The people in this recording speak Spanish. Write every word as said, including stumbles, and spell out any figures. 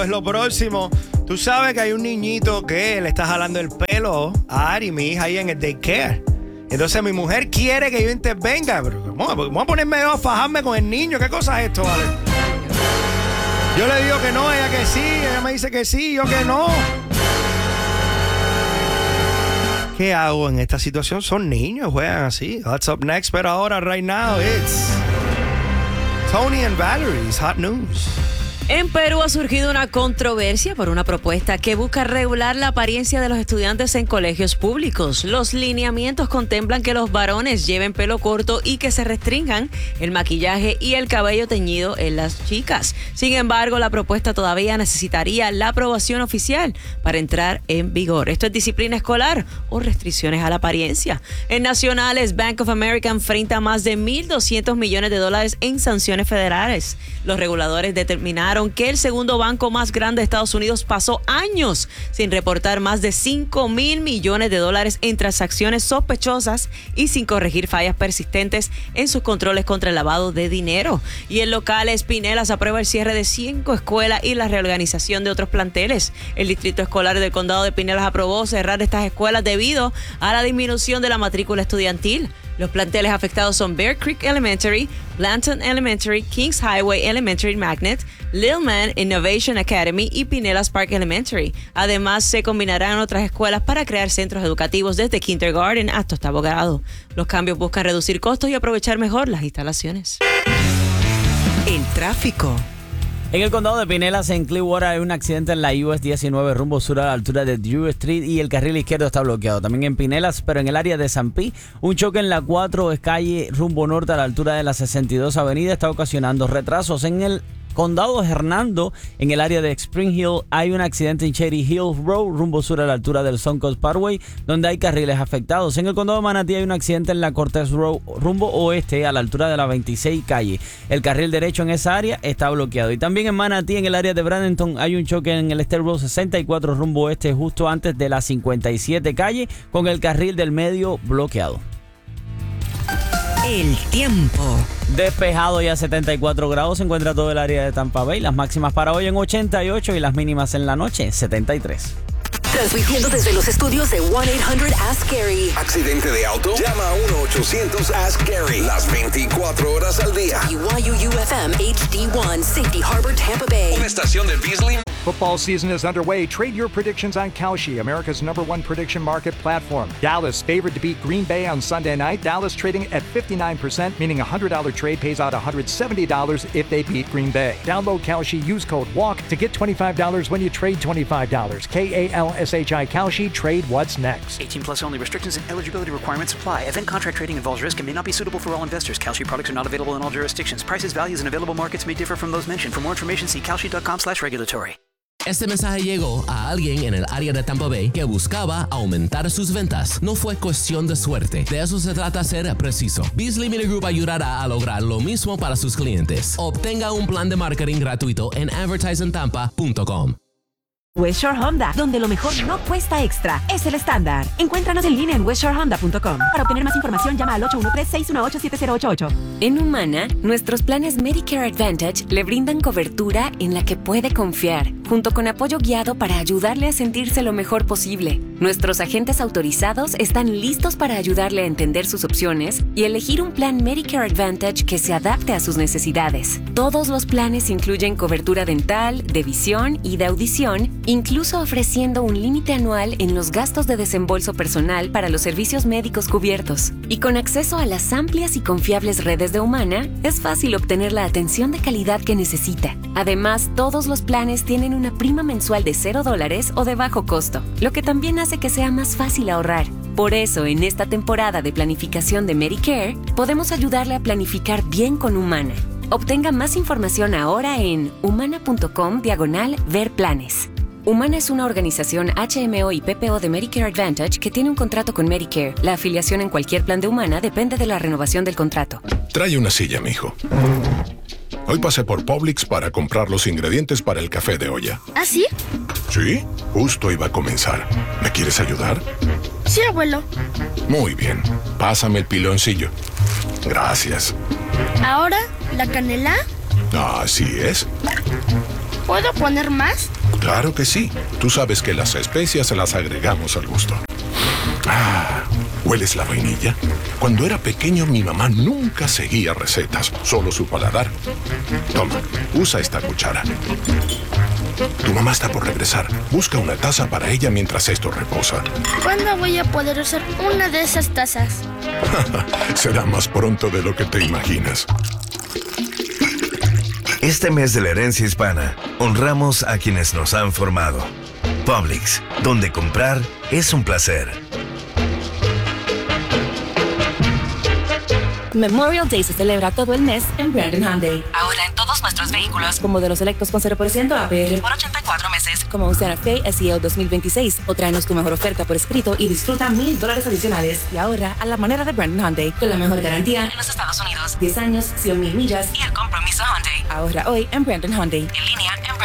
es lo próximo. Tú sabes que hay un niñito que le está jalando el pelo a Ari, mi hija, ahí en el daycare. Entonces mi mujer quiere que yo intervenga. Pero ¿cómo? Vamos a ponerme yo a fajarme con el niño. ¿Qué cosa es esto, vale? Yo le digo que no, ella que sí. Ella me dice que sí, yo que no. ¿Qué hago en esta situación? Son niños, juegan así. What's up next? Pero ahora, right now, it's Tony and Valerie's Hot News. En Perú ha surgido una controversia por una propuesta que busca regular la apariencia de los estudiantes en colegios públicos. Los lineamientos contemplan que los varones lleven pelo corto y que se restrinjan el maquillaje y el cabello teñido en las chicas. Sin embargo, la propuesta todavía necesitaría la aprobación oficial para entrar en vigor. Esto es disciplina escolar o restricciones a la apariencia. En nacionales, Bank of America enfrenta más de mil doscientos millones de dólares en sanciones federales. Los reguladores determinaron que el segundo banco más grande de Estados Unidos pasó años sin reportar más de cinco mil millones de dólares en transacciones sospechosas y sin corregir fallas persistentes en sus controles contra el lavado de dinero. Y en locales, Pinellas aprueba el cierre de cinco escuelas y la reorganización de otros planteles. El Distrito Escolar del Condado de Pinellas aprobó cerrar estas escuelas debido a la disminución de la matrícula estudiantil. Los planteles afectados son Bear Creek Elementary, Blanton Elementary, Kings Highway Elementary Magnet, Lilman Innovation Academy y Pinellas Park Elementary. Además, se combinarán otras escuelas para crear centros educativos desde kindergarten hasta octavo grado. Los cambios buscan reducir costos y aprovechar mejor las instalaciones. El tráfico. En el condado de Pinellas, en Clearwater, hay un accidente en la U S diecinueve rumbo sur a la altura de Drew Street y el carril izquierdo está bloqueado. También en Pinellas, pero en el área de San Pi, un choque en la cuatro calle rumbo norte a la altura de la sesenta y dos avenida está ocasionando retrasos. En el condado de Hernando, en el área de Spring Hill, hay un accidente en Shady Hill Road, rumbo sur a la altura del Suncoast Parkway, donde hay carriles afectados. En el condado de Manatí hay un accidente en la Cortez Road, rumbo oeste, a la altura de la veintiséis calle. El carril derecho en esa área está bloqueado. Y también en Manatí, en el área de Bradenton, hay un choque en el State Road sesenta y cuatro, rumbo oeste, justo antes de la cincuenta y siete calle, con el carril del medio bloqueado. El tiempo. Despejado y a setenta y cuatro grados se encuentra todo el área de Tampa Bay. Las máximas para hoy en ochenta y ocho y las mínimas en la noche setenta y tres. Transmitiendo desde los estudios de one eight hundred ask Gary. ¿Accidente de auto? Llama a uno ochocientos ask Gary. Las veinticuatro horas al día. Y Y U U F M H D one, Safety Harbor, Tampa Bay. Una estación de Beasley. Football season is underway. Trade your predictions on Kalshi, America's number one prediction market platform. Dallas favored to beat Green Bay on Sunday night. Dallas trading at fifty-nine percent, meaning a one hundred dollars trade pays out one hundred seventy dollars if they beat Green Bay. Download Kalshi, use code WALK to get twenty-five dollars when you trade twenty-five dollars. K A L S H I Kalshi, trade what's next. eighteen plus only. Restrictions and eligibility requirements apply. Event contract trading involves risk and may not be suitable for all investors. Kalshi products are not available in all jurisdictions. Prices, values, and available markets may differ from those mentioned. For more information, see kalshi.com slash regulatory. Este mensaje llegó a alguien en el área de Tampa Bay que buscaba aumentar sus ventas. No fue cuestión de suerte. De eso se trata ser preciso. Beasley Media Group ayudará a lograr lo mismo para sus clientes. Obtenga un plan de marketing gratuito en advertising tampa punto com. West Shore Honda, donde lo mejor no cuesta extra, es el estándar. Encuéntranos en línea en west shore honda punto com. Para obtener más información, llama al ocho uno tres, seis uno ocho, siete cero ocho ocho. En Humana, nuestros planes Medicare Advantage le brindan cobertura en la que puede confiar, junto con apoyo guiado para ayudarle a sentirse lo mejor posible. Nuestros agentes autorizados están listos para ayudarle a entender sus opciones y elegir un plan Medicare Advantage que se adapte a sus necesidades. Todos los planes incluyen cobertura dental, de visión y de audición, incluso ofreciendo un límite anual en los gastos de desembolso personal para los servicios médicos cubiertos. Y con acceso a las amplias y confiables redes de Humana, es fácil obtener la atención de calidad que necesita. Además, todos los planes tienen una prima mensual de cero dólares o de bajo costo, lo que también hace que sea más fácil ahorrar. Por eso, en esta temporada de planificación de Medicare, podemos ayudarle a planificar bien con Humana. Obtenga más información ahora en humana.com diagonal ver planes. Humana es una organización H M O y P P O de Medicare Advantage que tiene un contrato con Medicare. La afiliación en cualquier plan de Humana depende de la renovación del contrato. Trae una silla, mijo. Hoy pasé por Publix para comprar los ingredientes para el café de olla. ¿Ah, sí? Sí, justo iba a comenzar. ¿Me quieres ayudar? Sí, abuelo. Muy bien. Pásame el piloncillo. Gracias. ¿Ahora la canela? Así es. ¿Puedo poner más? Claro que sí. Tú sabes que las especias las agregamos al gusto. Ah, ¿hueles la vainilla? Cuando era pequeño mi mamá nunca seguía recetas, solo su paladar. Toma, usa esta cuchara. Tu mamá está por regresar. Busca una taza para ella mientras esto reposa. ¿Cuándo voy a poder usar una de esas tazas? Será más pronto de lo que te imaginas. Este mes de la herencia hispana, honramos a quienes nos han formado. Publix, donde comprar es un placer. Memorial Day se celebra todo el mes en Brandon Hyundai. Ahora en todos nuestros vehículos, con modelos electos con cero por ciento A P R por ochenta y cuatro meses, como un Santa Fe S E O dos mil veintiséis, o tráenos tu mejor oferta por escrito y disfruta mil dólares adicionales. Y ahora a la manera de Brandon Hyundai, con la mejor garantía en los Estados Unidos. diez años, cien mil millas y el compromiso Hyundai. Ahorra hoy en Brandon Hyundai. En línea